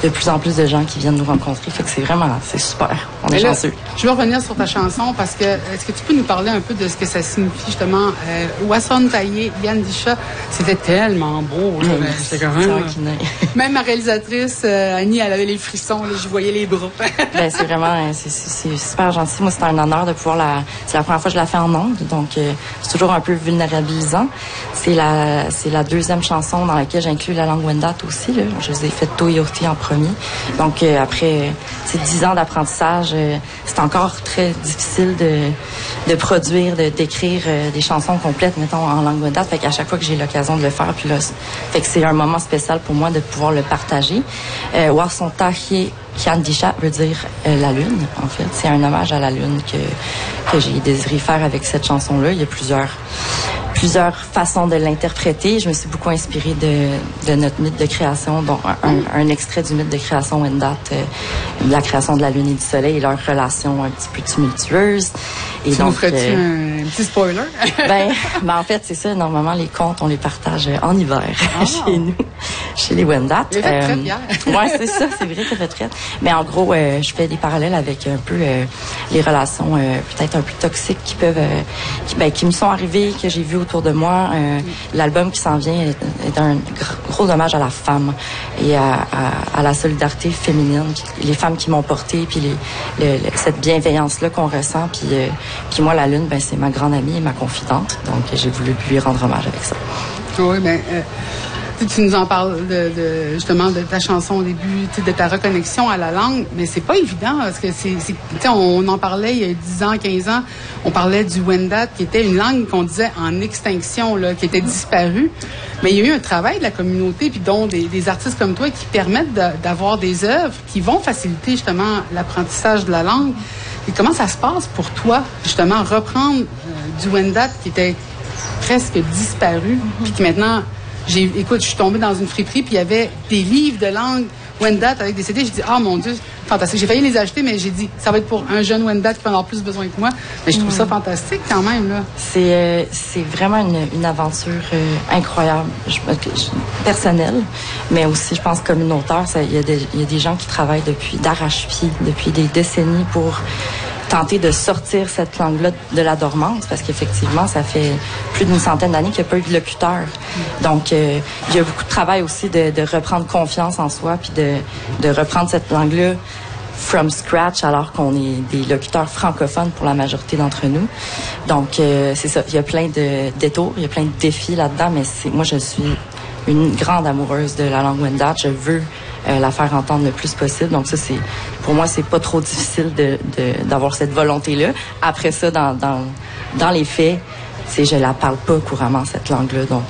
de plus en plus de gens qui viennent nous rencontrer. Fait que c'est super. On est chanceux. Je veux revenir sur ta chanson parce que est-ce que tu peux nous parler un peu de ce que ça signifie justement? Wasson Taillé, Yann Disha, c'était tellement beau. Là, c'était quand même ma réalisatrice, Annie, elle avait les frissons, là, je voyais les bras. C'est vraiment, c'est super gentil. Moi, c'est un honneur de pouvoir c'est la première fois que je la fais en ondes, donc c'est toujours un peu vulnérabilisant. C'est la deuxième chanson dans laquelle j'inclus la langue Wendat aussi, là. Je les ai fait Toyoti en premier. Donc, après 10 ans d'apprentissage, c'est encore très difficile de produire, d'écrire des chansons complètes, mettons, en langue Wendat. Fait qu'à chaque fois que j'ai l'occasion de le faire, puis là, fait que c'est un moment spécial pour moi de pouvoir le partager. Wasson Taillé Yann Disha veut dire la lune, en fait. C'est un hommage à la lune que j'ai désiré faire avec cette chanson-là. Il y a plusieurs façons de l'interpréter. Je me suis beaucoup inspirée de notre mythe de création, dont un extrait du mythe de création Wendat, de la création de la lune et du soleil et leur relation un petit peu tumultueuse. Et tu nous ferais-tu un petit spoiler? En fait, c'est ça. Normalement, les contes, on les partage en hiver chez nous, chez les Wendat. Il fait très bien. Ouais, c'est ça. C'est vrai qu'il fait très. Mais en gros, je fais des parallèles avec un peu les relations peut-être un peu toxiques qui peuvent, qui me sont arrivées, que j'ai vues autour de moi. L'album qui s'en vient est un gros hommage à la femme et à la solidarité féminine, puis les femmes qui m'ont portée, puis cette bienveillance-là qu'on ressent, puis moi, la lune, c'est ma grande amie et ma confidente, donc j'ai voulu lui rendre hommage avec ça. Oui, tu nous en parles justement de ta chanson au début, de ta reconnexion à la langue, mais c'est pas évident parce que on en parlait il y a 10 ans, 15 ans, on parlait du Wendat qui était une langue qu'on disait en extinction, là, qui était disparue. Mais il y a eu un travail de la communauté, puis dont des artistes comme toi qui permettent d'avoir des œuvres qui vont faciliter justement l'apprentissage de la langue. Et comment ça se passe pour toi, justement, reprendre du Wendat qui était presque disparu, puis qui maintenant... Écoute, je suis tombée dans une friperie, puis il y avait des livres de langue Wendat avec des CD. J'ai dit, mon Dieu, fantastique. J'ai failli les acheter, mais j'ai dit, ça va être pour un jeune Wendat qui peut en avoir plus besoin que moi. Mais je trouve ça fantastique quand même, là. C'est vraiment une aventure incroyable, personnelle, mais aussi, je pense, communautaire. Il y a des gens qui travaillent d'arrache-pied, depuis des décennies pour tenter de sortir cette langue-là de la dormance, parce qu'effectivement, ça fait plus d'une centaine d'années qu'il n'y a pas eu de locuteur. Donc, il y a beaucoup de travail aussi de reprendre confiance en soi, puis de reprendre cette langue-là from scratch, alors qu'on est des locuteurs francophones pour la majorité d'entre nous. Donc, c'est ça. Il y a plein de détours, il y a plein de défis là-dedans, mais moi, je suis une grande amoureuse de la langue Wendat. Je veux la faire entendre le plus possible. Donc ça, pour moi, c'est pas trop difficile d'avoir cette volonté-là. Après ça, dans les faits, je la parle pas couramment, cette langue-là. Donc,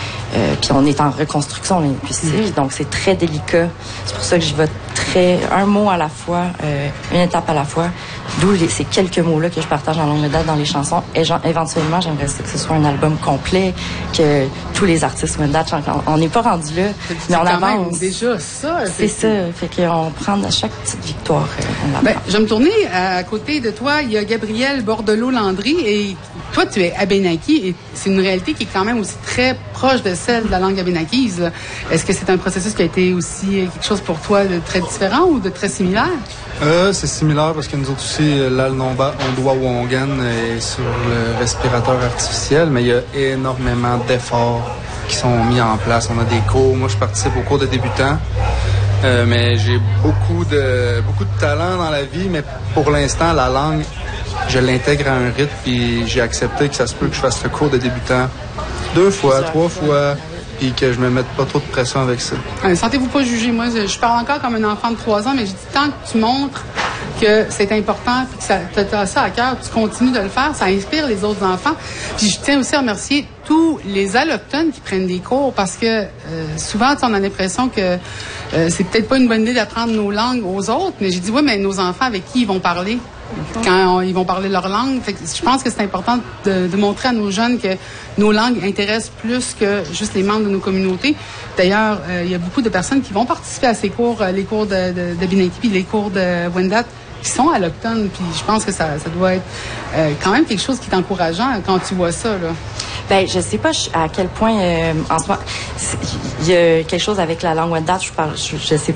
puis on est en reconstruction linguistique, donc c'est très délicat. C'est pour ça que j'y vais un mot à la fois, une étape à la fois. D'où ces quelques mots-là que je partage en langue Wendat dans les chansons. Et éventuellement, j'aimerais que ce soit un album complet, que tous les artistes Wendat chantent. On n'est pas rendu là, mais on avance. Déjà ça. C'est ça. Fait qu'on prend à chaque petite victoire. Je vais me tourner à côté de toi. Il y a Gabrielle Bordelot-Landry et toi, tu es abénaki et c'est une réalité qui est quand même aussi très proche de celle de la langue abénakise, là. Est-ce que c'est un processus qui a été aussi quelque chose pour toi de très différent ou de très similaire? C'est similaire parce que nous autres aussi, l'Alnomba, Ondoa Wongan est sur le respirateur artificiel, mais il y a énormément d'efforts qui sont mis en place. On a des cours. Moi, je participe aux cours de débutants, mais j'ai beaucoup de talent dans la vie, mais pour l'instant, la langue, je l'intègre à un rythme, puis j'ai accepté que ça se peut que je fasse le cours de débutant 2 fois, 3 fois, puis que je me mette pas trop de pression avec ça. Sentez-vous pas jugé. Moi, je parle encore comme un enfant de 3 ans, mais je dis tant que tu montres que c'est important, puis que tu as ça à cœur, tu continues de le faire, ça inspire les autres enfants. Puis je tiens aussi à remercier tous les allochtones qui prennent des cours, parce que souvent, on a l'impression que c'est peut-être pas une bonne idée d'apprendre nos langues aux autres, mais j'ai dit, oui, mais nos enfants, avec qui ils vont parler quand ils vont parler leur langue? Fait que je pense que c'est important de montrer à nos jeunes que nos langues intéressent plus que juste les membres de nos communautés. D'ailleurs, il y a beaucoup de personnes qui vont participer à ces cours, les cours de Binaki, puis les cours de Wendat, qui sont allochtones. Puis je pense que ça doit être quand même quelque chose qui est encourageant quand tu vois ça, là. Je sais pas à quel point, en ce moment, il y a quelque chose avec la langue Wendat, je sais